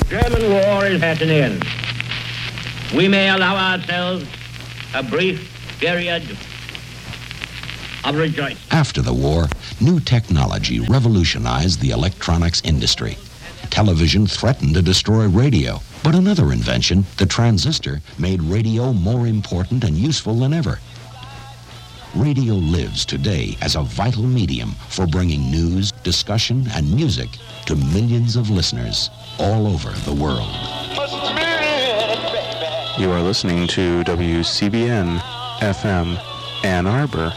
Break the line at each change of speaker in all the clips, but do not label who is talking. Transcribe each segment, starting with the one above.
German war is at an end. We may allow ourselves a brief period of rejoicing.
After the war, new technology revolutionized the electronics industry. Television threatened to destroy radio, but another invention, the transistor, made radio more important and useful than ever. Radio lives today as a vital medium for bringing news, discussion, and music to millions of listeners all over the world.
You are listening to WCBN FM Ann Arbor.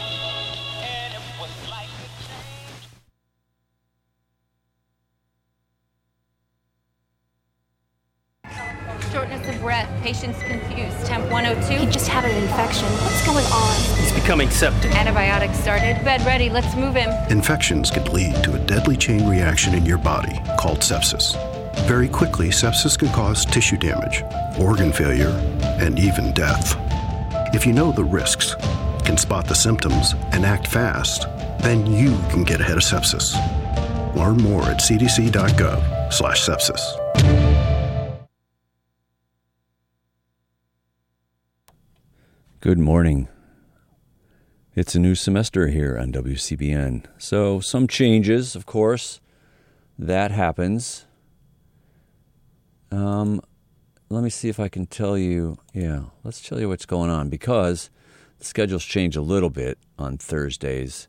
Shortness of breath, patient's confused, temp 102.
He just had an infection. What's going on?
He's becoming septic.
Antibiotics started. Bed ready, let's move him.
Infections can lead to a deadly chain reaction in your body called sepsis. Very quickly, sepsis can cause tissue damage, organ failure, and even death. If you know the risks, can spot the symptoms, and act fast, then you can get ahead of sepsis. Learn more at cdc.gov/sepsis.
Good morning. It's a new semester here on WCBN. So some changes, of course. That happens. Let me see if I can tell you. Yeah, let's tell you what's going on because the schedules change a little bit on Thursdays.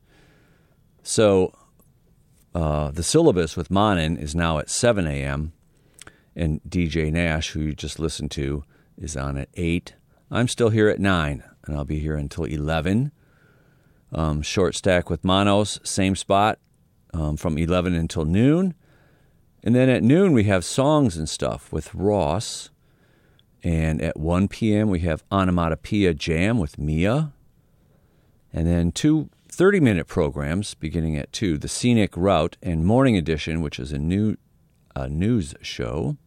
So the syllabus with Manin is now at 7 a.m. and DJ Nash, who you just listened to, is on at 8. I'm still here at 9, and I'll be here until 11. Short stack with Manos, same spot, from 11 until noon. And then at noon, we have songs and stuff with Ross. And at 1 p.m., we have Onomatopoeia Jam with Mia. And then two 30-minute programs beginning at 2, The Scenic Route and Morning Edition, which is a news show.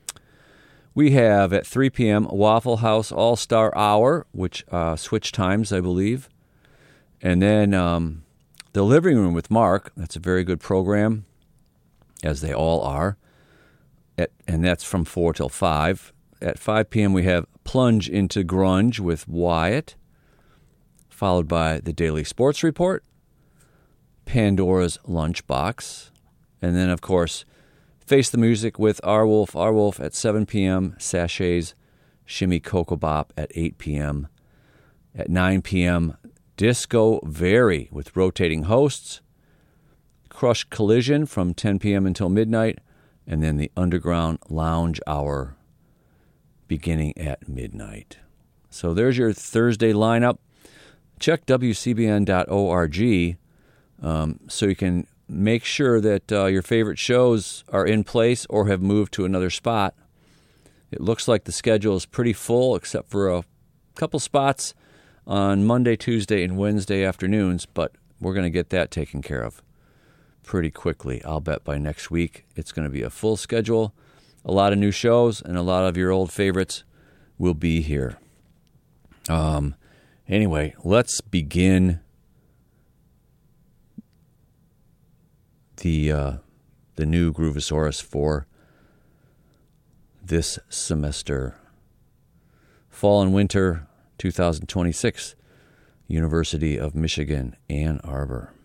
We have at 3 p.m. Waffle House All-Star Hour, which switch times, I believe. And then The Living Room with Mark. That's a very good program, as they all are. And that's from 4 till 5. At 5 p.m. we have Plunge into Grunge with Wyatt, followed by the Daily Sports Report, Pandora's Lunchbox, and then, of course, Face the Music with Our Wolf at 7 p.m., Sachets, Shimmy Cocoa Bop at 8 p.m. At 9 p.m., Disco Very with rotating hosts, Crush Collision from 10 p.m. until midnight, and then the Underground Lounge Hour beginning at midnight. So there's your Thursday lineup. Check WCBN.org so you can make sure that your favorite shows are in place or have moved to another spot. It looks like the schedule is pretty full except for a couple spots on Monday, Tuesday, and Wednesday afternoons, but we're going to get that taken care of pretty quickly. I'll bet by next week it's going to be a full schedule. A lot of new shows and a lot of your old favorites will be here. Anyway, let's begin the new Groovosaurus for this semester. Fall and Winter 2026, University of Michigan, Ann Arbor.